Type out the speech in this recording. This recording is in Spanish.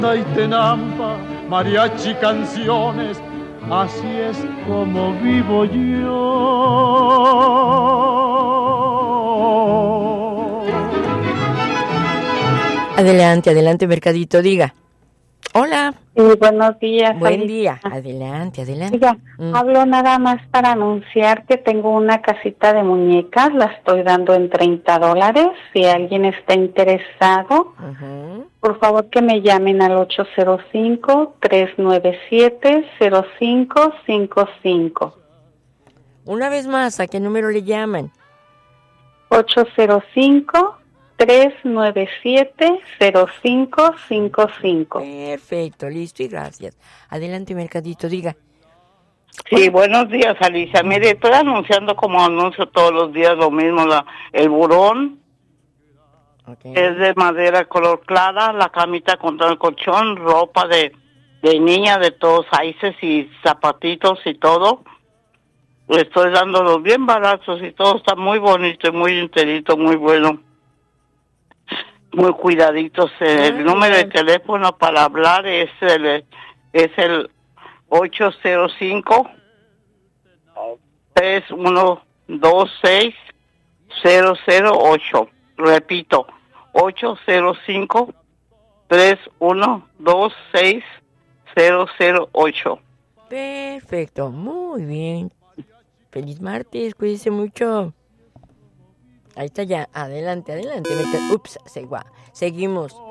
y tenampa, mariachi canciones, así es como vivo yo. Adelante, adelante, Mercadito, diga. Hola. Buenos días. Buen día. Adelante, adelante. Oiga, hablo nada más para anunciar que tengo una casita de muñecas, la estoy dando en $30. Si alguien está interesado, por favor que me llamen al 805-397-0555. Una vez más, ¿a qué número le llaman? 805-397-0555. Perfecto, listo y gracias. Adelante, Mercadito, diga. Sí, buenos días, Alicia. Mire, estoy anunciando como anuncio todos los días lo mismo, el burón. Okay. Es de madera color clara, la camita con todo el colchón, ropa de niña de todos sizes y zapatitos y todo. Estoy dándolos bien baratos y todo está muy bonito y muy enterito, muy bueno. Muy cuidaditos. El número de teléfono para hablar es el 805-3126008. Repito, 805-3126008. Perfecto, muy bien. Feliz martes, cuídense mucho. Ahí está ya, adelante, adelante. Ups, seguimos.